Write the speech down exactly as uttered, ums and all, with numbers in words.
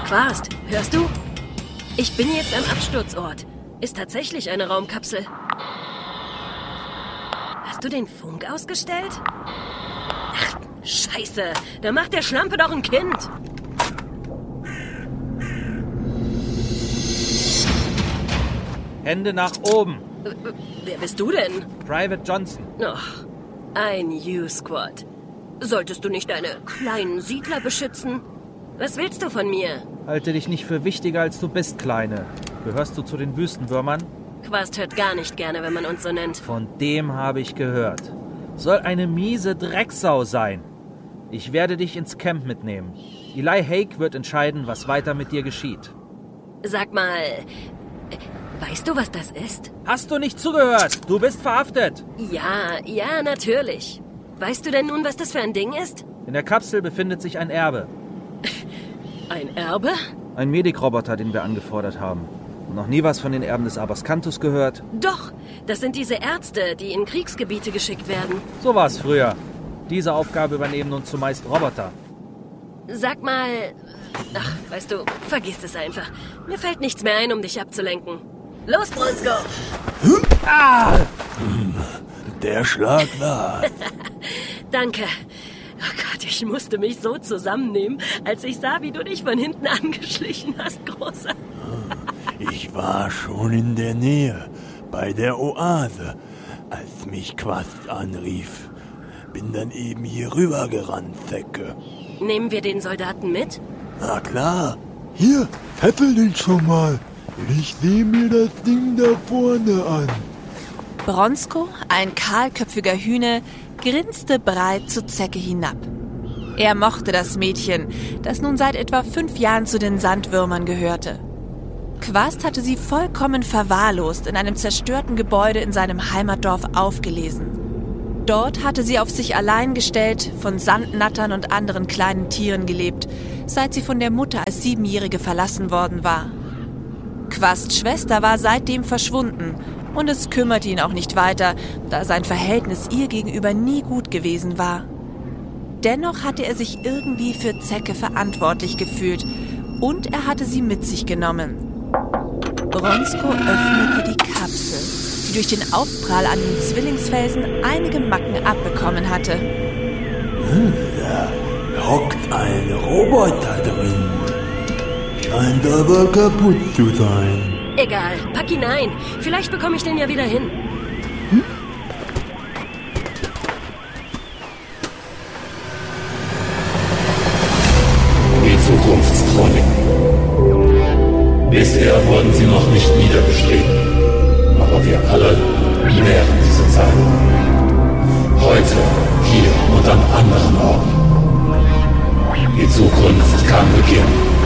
Quast, hörst du? Ich bin jetzt am Absturzort. Ist tatsächlich eine Raumkapsel. Hast du den Funk ausgestellt? Ach, Scheiße. Da macht der Schlampe doch ein Kind. Hände nach oben. Äh, wer bist du denn? Private Johnson. Ach, ein U-Squad. Solltest du nicht deine kleinen Siedler beschützen? Was willst du von mir? Halte dich nicht für wichtiger, als du bist, Kleine. Gehörst du zu den Wüstenwürmern? Quast hört gar nicht gerne, wenn man uns so nennt. Von dem habe ich gehört. Soll eine miese Drecksau sein. Ich werde dich ins Camp mitnehmen. Eli Hake wird entscheiden, was weiter mit dir geschieht. Sag mal, weißt du, was das ist? Hast du nicht zugehört? Du bist verhaftet. Ja, ja, natürlich. Weißt du denn nun, was das für ein Ding ist? In der Kapsel befindet sich ein Erbe. Ein Erbe? Ein Medikroboter, den wir angefordert haben. Und noch nie was von den Erben des Abascanthus gehört? Doch, das sind diese Ärzte, die in Kriegsgebiete geschickt werden. So war es früher. Diese Aufgabe übernehmen nun zumeist Roboter. Sag mal... Ach, weißt du, vergiss es einfach. Mir fällt nichts mehr ein, um dich abzulenken. Los, Bronsko! Ah! Der Schlag war. Danke. Oh Gott, ich musste mich so zusammennehmen, als ich sah, wie du dich von hinten angeschlichen hast, Großer. Ich war schon in der Nähe, bei der Oase, als mich Quast anrief. Bin dann eben hier rübergerannt, Zecke. Nehmen wir den Soldaten mit? Na klar. Hier, fessel dich schon mal. Ich sehe mir das Ding da vorne an. Bronsko, ein kahlköpfiger Hühne, grinste breit zur Zecke hinab. Er mochte das Mädchen, das nun seit etwa fünf Jahren zu den Sandwürmern gehörte. Quast hatte sie vollkommen verwahrlost in einem zerstörten Gebäude in seinem Heimatdorf aufgelesen. Dort hatte sie auf sich allein gestellt, von Sandnattern und anderen kleinen Tieren gelebt, seit sie von der Mutter als Siebenjährige verlassen worden war. Quasts Schwester war seitdem verschwunden und es kümmerte ihn auch nicht weiter, da sein Verhältnis ihr gegenüber nie gut gewesen war. Dennoch hatte er sich irgendwie für Zecke verantwortlich gefühlt und er hatte sie mit sich genommen. Bronsko öffnete die Kapsel, die durch den Aufprall an den Zwillingsfelsen einige Macken abbekommen hatte. Hm, da hockt ein Roboter drin. Scheint aber kaputt zu sein. Egal, pack ihn ein. Vielleicht bekomme ich den ja wieder hin. Hm? Die Zukunftschroniken. Bisher wurden sie noch nicht niedergeschrieben, aber wir alle nähren diese Zeiten. Heute, hier und an anderen Orten. Die Zukunft kann beginnen.